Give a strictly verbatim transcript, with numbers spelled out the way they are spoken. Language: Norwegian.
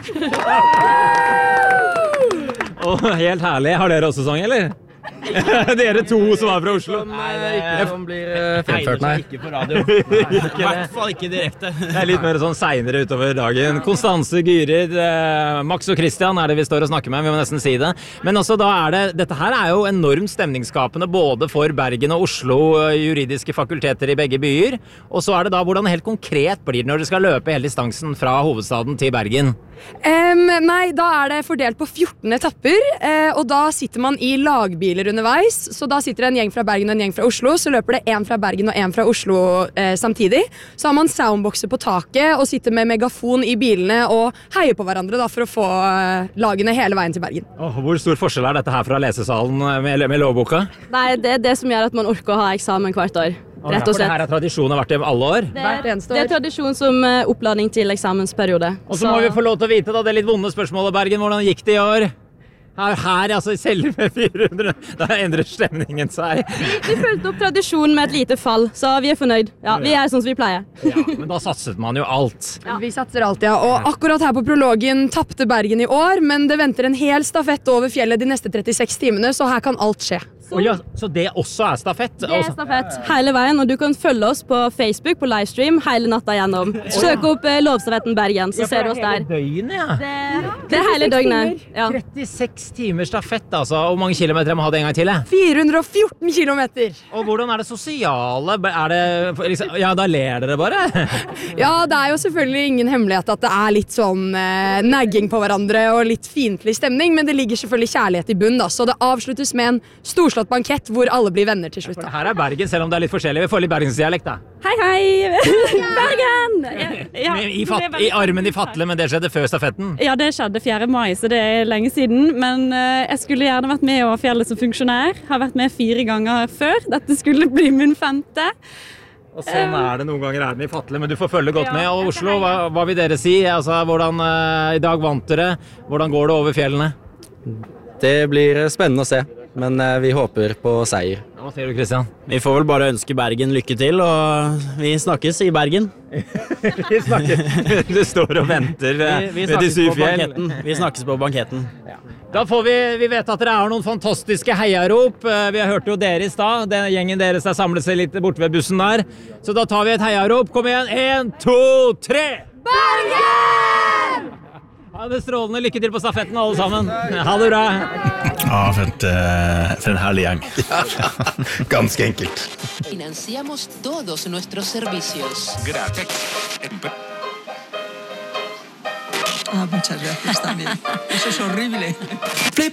Og helt herlig, har dere også sang, eller? Dere to som var fra Oslo. Nei, det er ikke som blir uh, fremført, nei. Ikke på radio. I hvert fall ikke direkte. Det er litt mer sånn senere utover dagen. Konstanse, Gyrid, eh, Max og Christian er det vi står og snakker med, vi må nesten si det. Men også da er det, dette her er jo enormt stemningsskapende både for Bergen og Oslo, juridiske fakulteter i begge byer. Og så er det da hvordan det helt konkret blir når det skal løpe hele distansen fra hovedstaden til Bergen. Um, nei, da er det fordelt på fjorten etapper, eh, og da sitter man i lagbiler underveis. Så da sitter det en gjeng fra Bergen og en gjeng fra Oslo, så løper det en fra Bergen og en fra Oslo eh, samtidig. Så har man soundboxer på taket og sitter med megafon i bilene og heier på hverandre da, for å få eh, lagene hele veien til Bergen. Oh, hvor stor forskjell er dette her fra lesesalen med, med lovboka? Nei, det er det som gjør at man orker å ha eksamen hvert år. Rett og slett. For det her er tradisjon har vært i alle år? Det er, det er tradisjon som uh, oppladning til eksamensperiode. Og så må vi få lov til å vite da, det litt vonde spørsmålet, Bergen, hvordan gikk det i år? Her, her altså, selv med fire hundre, da endrer stemningen seg. Vi, vi følte opp tradisjonen med et lite fall, så vi er fornøyd. Ja, vi er sånn som vi pleier. Ja, men da satset man jo alt. Ja. Vi satser alt, ja. Og akkurat her på prologen tappte Bergen i år, men det venter en hel stafett over fjellet de neste trettiseks timene, så her kan alt skje. Så, ja, så det også er stafett? Det er stafett hele veien, og du kan følge oss på Facebook på livestream hele natta gjennom. Søk opp eh, Lovstafetten Bergen, så ja, ser du oss der. Det er hele døgnet, ja. Det, det er hele døgnet. Ja. trettiseks timer stafett, altså. Hvor mange kilometer jeg må ha det en gang til? Jeg? fire hundre og fjorten kilometer. Og hvordan er det sosiale? Er det, liksom, ja, da ler dere bare. Ja, det er jo selvfølgelig ingen hemmelighet at det er litt sånn eh, nagging på hverandre og litt fiendtlig stemning, men det ligger selvfølgelig kjærlighet i bunn, da. Så det avsluttes med en stor slått bankett hvor alle blir venner til slutt. Ja, her er Bergen, selv om det er litt forskjellig. Vi får litt bergensdialekt, da. Hei, hei! Bergen! Ja, I, fat, I armen i fatle, men det skjedde før stafetten? Ja, det skjedde fjerde mai, så det er lenge siden. Men uh, jeg skulle gjerne vært med over fjellet som funksjonær. Har vært med fire ganger før. Dette skulle bli min femte. Og sånn er det noen ganger er den i fatle, men du får følge godt med. Og Oslo, hva, hva vil dere si? Altså, hvordan, uh, I dag vant dere. Hvordan går det over fjellene? Det blir spennende å se, men uh, vi håper på seier. Hva sier du, Christian? Vi får vel bare ønske Bergen lykke til, og vi snakkes i Bergen. Vi snakkes. Du står og venter uh, vi, vi ved de syv fjell. Vi snakkes på banketten. Ja. Da får vi, vi vet at dere har noen fantastiske heiarop. Vi har hørt jo dere i stad. Den gjengen deres har samlet seg litt borte ved bussen der. Så da tar vi et heiarop. Kom igjen. En, to, tre! Bergen! Ha det strålende. Lykke til på stafetten, alle sammen. Ha det bra. Ja, for, et, for en herlig gjeng. Ganske enkelt. Financiamos todos nuestros servicios. Gratis. Ah, muchas gracias también. Eso es horrible.